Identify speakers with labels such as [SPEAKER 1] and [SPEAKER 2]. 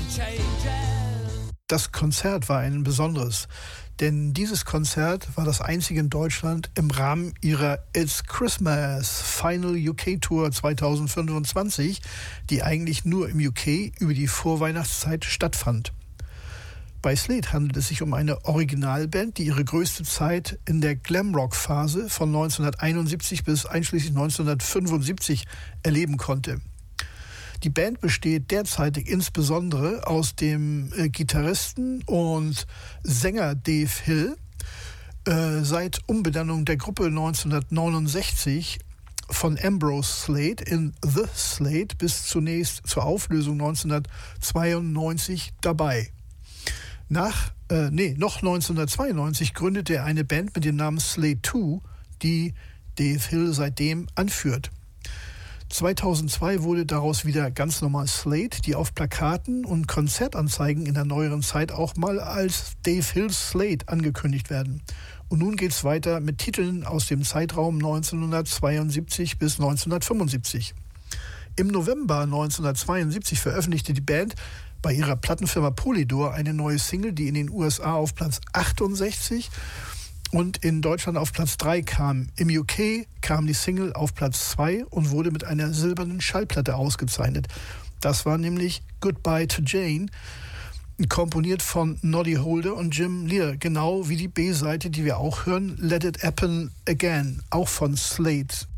[SPEAKER 1] Das Konzert war ein besonderes, denn dieses Konzert war das einzige in Deutschland im Rahmen ihrer It's Christmas Final UK Tour 2025, die eigentlich nur im UK über die Vorweihnachtszeit stattfand. Bei Slade handelt es sich um eine Originalband, die ihre größte Zeit in der Glamrock-Phase von 1971 bis einschließlich 1975 erleben konnte. Die Band besteht derzeitig insbesondere aus dem Gitarristen und Sänger Dave Hill. Seit Umbenennung der Gruppe 1969 von Ambrose Slade in The Slade bis zunächst zur Auflösung 1992 dabei. Noch 1992 gründete er eine Band mit dem Namen Slade 2, die Dave Hill seitdem anführt. 2002 wurde daraus wieder ganz normal Slade, die auf Plakaten und Konzertanzeigen in der neueren Zeit auch mal als Dave Hill Slade angekündigt werden. Und nun geht's weiter mit Titeln aus dem Zeitraum 1972 bis 1975. Im November 1972 veröffentlichte die Band bei ihrer Plattenfirma Polydor eine neue Single, die in den USA auf Platz 68 und in Deutschland auf Platz 3 kam. Im UK kam die Single auf Platz 2 und wurde mit einer silbernen Schallplatte ausgezeichnet. Das war nämlich Goodbye to Jane, komponiert von Noddy Holder und Jim Lear, genau wie die B-Seite, die wir auch hören, Let It Happen Again, auch von Slade.